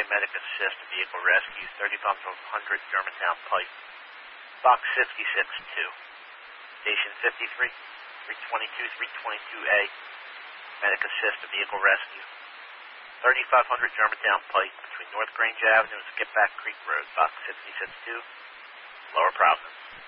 paramedic assist vehicle rescue, 3500 Germantown Pike, box 56-2. Station 53, 322, 322A, medic assist vehicle rescue, 3500 Germantown Pike between North Grange Avenue and Skipback Creek Road, box 66-2, Lower Providence.